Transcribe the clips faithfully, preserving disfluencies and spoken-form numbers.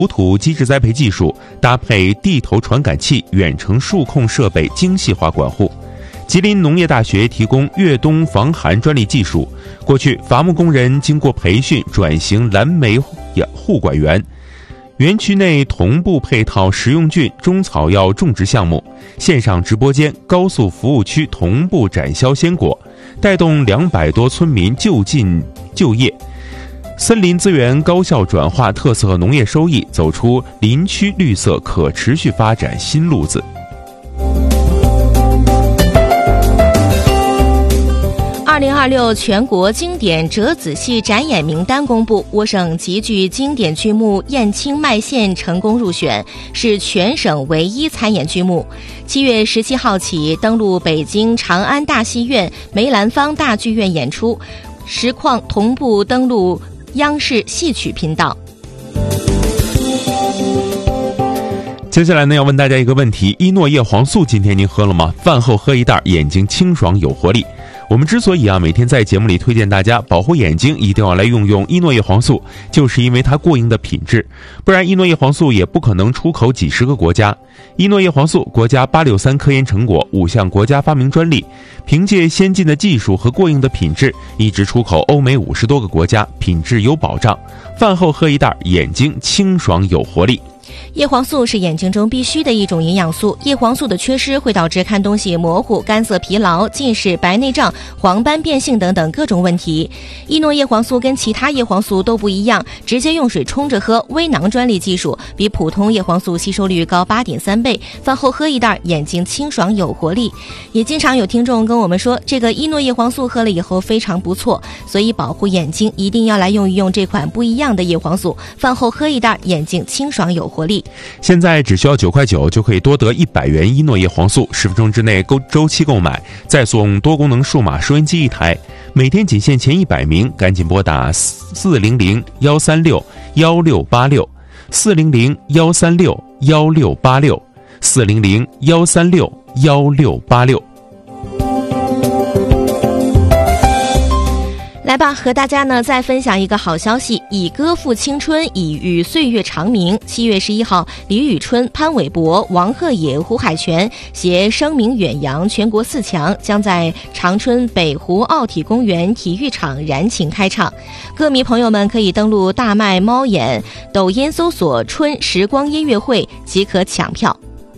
无土机制栽培技术，搭配地头传感器、远程数控设备精细化管护。吉林农业大学提供越冬防寒专利技术。过去伐木工人经过培训转型蓝莓护管园，园区内同步配套食用菌、中草药种植项目，线上直播间、高速服务区同步展销鲜果，带动两百多村民就近就业。森林资源高效转化特色农业收益，走出林区绿色可持续发展新路子。 二零二六全国经典折子戏展演名单公布，我省极具经典剧目《燕青麦线》成功入选，是全省唯一参演剧目。七月十七号起登陆北京长安大戏院、梅兰芳大剧院演出，实况同步登陆央视戏曲频道。 接下来呢，要问大家一个问题：伊诺叶黄素今天您喝了吗？饭后喝一袋，眼睛清爽有活力。我们之所以啊每天在节目里推荐大家保护眼睛一定要来用用伊诺叶黄素，就是因为它过硬的品质，不然伊诺叶黄素也不可能出口几十个国家。伊诺叶黄素国家八六三科研成果，五项国家发明专利，凭借先进的技术和过硬的品质，一直出口欧美五十多个国家，品质有保障。饭后喝一袋，眼睛清爽有活力。 叶黄素是眼睛中必须的一种营养素，叶黄素的缺失会导致看东西模糊、干涩疲劳、近视、白内障、黄斑变性等等各种问题。伊诺叶黄素跟其他叶黄素都不一样，直接用水冲着喝，微囊专利技术，比普通叶黄素吸收率高 八点三 倍，饭后喝一袋，眼睛清爽有活力。也经常有听众跟我们说，这个伊诺叶黄素喝了以后非常不错，所以保护眼睛一定要来用一用这款不一样的叶黄素，饭后喝一袋，眼睛清爽有活力。 现在只需要九块九就可以多得一百元伊诺叶黄素，十分钟之内购周期购买，再送多功能数码收音机一台，每天仅限前一百名，赶紧拨打四零零幺三六幺六八六四零零幺三六幺六八六四零零幺三六幺六八六。 来吧，和大家呢再分享一个好消息，以歌赋青春，以寓岁月长明。七月十一号，李宇春、潘玮柏、王鹤野、胡海泉携声名远扬全国四强，将在长春北湖奥体公园体育场燃情开唱。歌迷朋友们可以登录大麦猫眼、抖音搜索春时光音乐会即可抢票。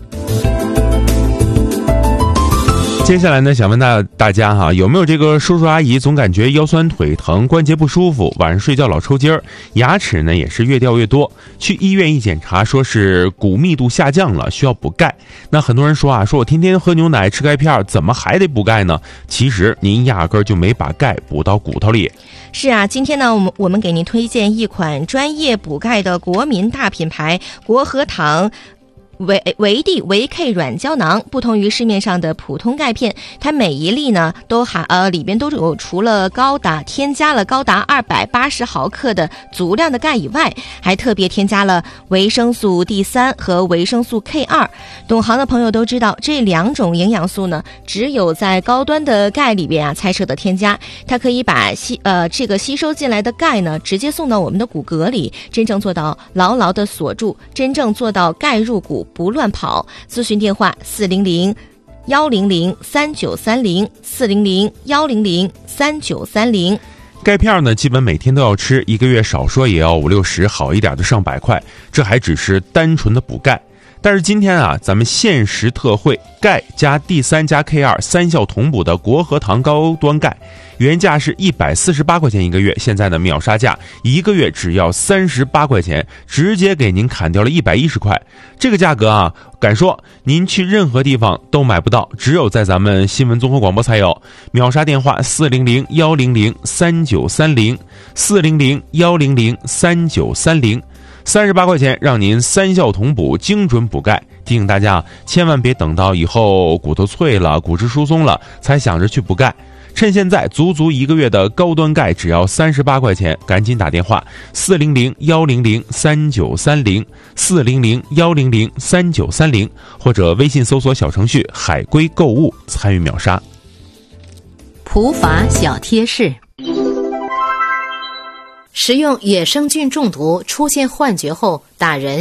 接下来呢，想问大大家哈，有没有这个叔叔阿姨总感觉腰酸腿疼、关节不舒服，晚上睡觉老抽筋儿，牙齿呢也是越掉越多，去医院一检查，说是骨密度下降了，需要补钙。那很多人说啊，说我天天喝牛奶吃钙片，怎么还得补钙呢？其实您压根儿就没把钙补到骨头里。 是啊，今天呢，我们我们给您推荐一款专业补钙的国民大品牌国和堂维维 D 维 K 软胶囊。不同于市面上的普通钙片，它每一粒呢都含呃里边都有除了高达添加了高达二百八十毫克的足量的钙以外，还特别添加了维生素 D 三 和维生素 K 二。懂行的朋友都知道，这两种营养素呢，只有在高端的钙里边啊才舍得添加，它可以把吸呃这个吸收进来的钙呢直接送到我们的骨骼里，真正做到牢牢的锁住，真正做到钙入骨不乱跑。咨询电话四零零幺零零三九三零四零零幺零零三九三零。 钙片呢，基本每天都要吃，一个月少说也要五六十，好一点的上百块，这还只是单纯的补钙。但是今天啊，咱们限时特惠，钙加 D 三 加 K 二 三效同补的国和堂高端钙，原价是一百四十八块钱一个月，现在的秒杀价，一个月只要三十八块钱，直接给您砍掉了一百一十块。这个价格啊，敢说您去任何地方都买不到，只有在咱们新闻综合广播才有。秒杀电话四零零幺零零三九三零四零零幺零零三九三零。三十八块钱让您三效同补，精准补钙。提醒大家千万别等到以后骨头脆了、骨质疏松了才想着去补钙，趁现在足足一个月的高端钙只要三十八块钱，赶紧打电话四零零幺零零三九三零四零零幺零零三九三零，或者微信搜索小程序海龟购物参与秒杀。 普法小贴士：食用野生菌中毒出现幻觉后，打人